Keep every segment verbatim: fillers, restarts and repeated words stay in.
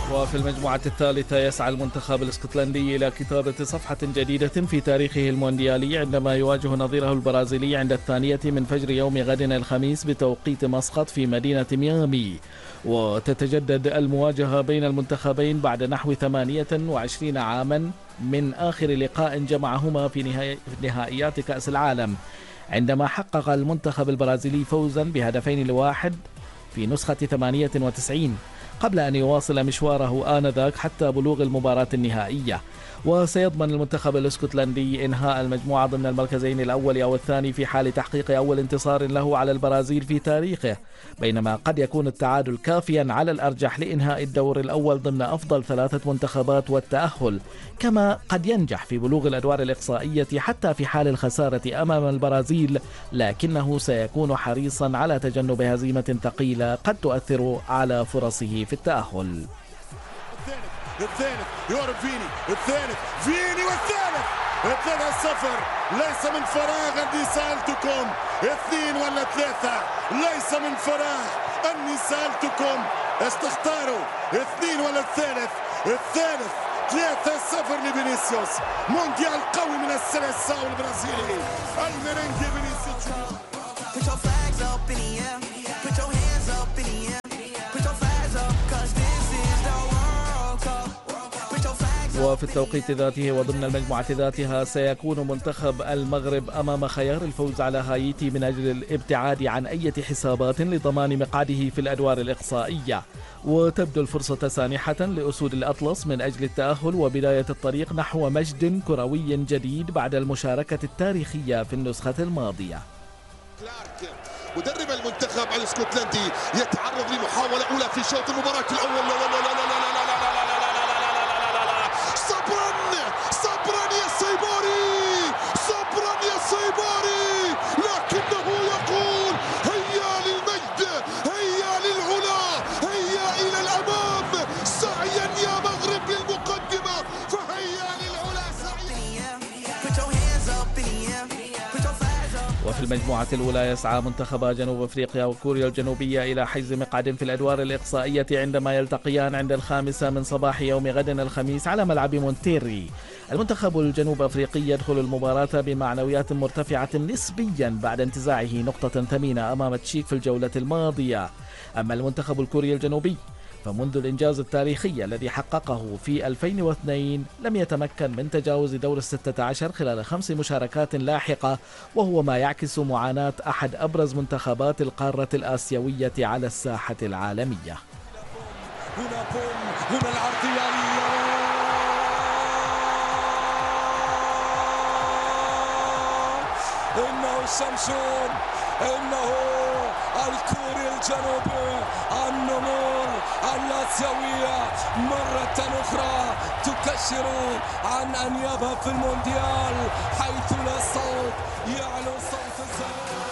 وفي المجموعة الثالثة يسعى المنتخب الاسكتلندي إلى كتابة صفحة جديدة في تاريخه المونديالي عندما يواجه نظيره البرازيلي عند الثانية من فجر يوم غد الخميس بتوقيت مسقط في مدينة ميامي. وتتجدد المواجهة بين المنتخبين بعد نحو ثمانية وعشرين عاما من آخر لقاء جمعهما في نهائيات كأس العالم، عندما حقق المنتخب البرازيلي فوزا بهدفين لواحد في نسخة ثمانية وتسعين قبل أن يواصل مشواره آنذاك حتى بلوغ المباراة النهائية. وسيضمن المنتخب الاسكتلندي إنهاء المجموعة ضمن المركزين الأول أو الثاني في حال تحقيق أول انتصار له على البرازيل في تاريخه، بينما قد يكون التعادل كافيا على الأرجح لإنهاء الدور الأول ضمن أفضل ثلاثة منتخبات والتأهل، كما قد ينجح في بلوغ الأدوار الإقصائية حتى في حال الخسارة أمام البرازيل، لكنه سيكون حريصا على تجنب هزيمة ثقيلة قد تؤثر على فرصه في التأهل. الثالث يورب فيني، الثالث فيني والثالث ثلاثة صفر. ليس من فراغ أني سألتكم اثنين ولا ثلاثة، ليس من فراغ أني سألتكم ايش تختاروا اثنين ولا الثالث. الثالث ثلاثة صفر لفينيسيوس. مونديال قوي من السلساو البرازيلي الميرينجي فينيسيوس. وفي التوقيت ذاته وضمن المجموعة ذاتها سيكون منتخب المغرب أمام خيار الفوز على هايتي من أجل الابتعاد عن أي حسابات لضمان مقعده في الأدوار الإقصائية، وتبدو الفرصة سانحة لأسود الأطلس من أجل التأهل وبداية الطريق نحو مجد كروي جديد بعد المشاركة التاريخية في النسخة الماضية. مدرب المنتخب الاسكتلندي يتعرض لمحاولة أولى في شوط المباراة الأول. لا لا لا لا لا لا لا لا لا صبرا صبرا يا سيبوري، صبرا يا سيبوري، لكنه يقول هيا للمجد، هيا للعلا، هيا إلى الأمام، سعيا يا مغرب للمقدمة، فهيا للعلا سعيا. وفي المجموعة الأولى يسعى منتخبا جنوب أفريقيا وكوريا الجنوبية إلى حجز مقعد في الأدوار الإقصائية عندما يلتقيان عند الخامسة من صباح يوم غد الخميس على ملعب مونتيري. المنتخب الجنوب أفريقي يدخل المباراة بمعنويات مرتفعة نسبيا بعد انتزاعه نقطة ثمينة أمام تشيك في الجولة الماضية. أما المنتخب الكوري الجنوبي فمنذ الإنجاز التاريخي الذي حققه في ألفين واثنين لم يتمكن من تجاوز دور الستة عشر خلال خمس مشاركات لاحقة، وهو ما يعكس معاناة أحد أبرز منتخبات القارة الآسيوية على الساحة العالمية. هنا بوم، هنا العرضية، إنه شمشون، إنه الكوري الجنوبي، النمور الآسيوية مرة أخرى تكشر عن أنيابها في المونديال، حيث لا صوت يعلو صوت الزمالك.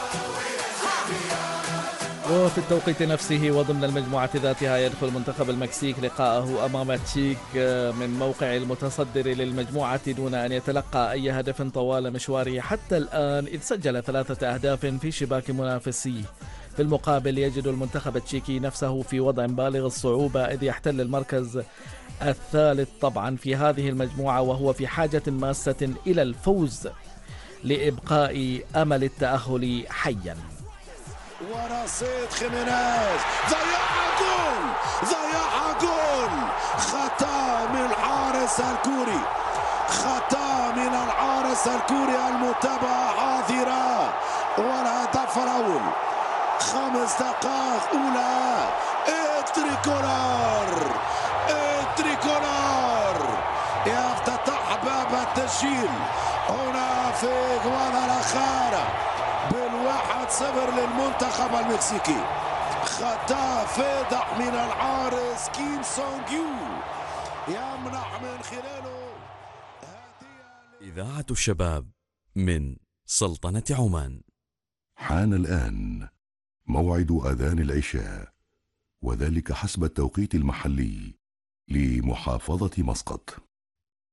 وفي التوقيت نفسه وضمن المجموعة ذاتها يدخل منتخب المكسيك لقاءه أمام تشيك من موقع المتصدر للمجموعة دون أن يتلقى أي هدف طوال مشواره حتى الآن، إذ سجل ثلاثة أهداف في شباك منافسيه. في المقابل يجد المنتخب التشيكي نفسه في وضع بالغ الصعوبة، إذ يحتل المركز الثالث طبعا في هذه المجموعة، وهو في حاجة ماسة إلى الفوز لإبقاء أمل التأهل حيا. ورصيد خيمينيز ضيعها جول، ضيعها جول، خطأ من الحارس الكوري، خطأ من الحارس الكوري، المتابعة حاضرة، والهدف الأول خمس دقائق أولى. التريكولار، التريكولار يفتتح باب التسجيل هنا في غوادالاخارا بالواحد صفر للمنتخب المكسيكي. خطأ فادح من الحارس كيم سونغ يو يمنح من خلاله إذاعة الشباب من سلطنة عمان. حان الآن موعد أذان العشاء، وذلك حسب التوقيت المحلي لمحافظة مسقط.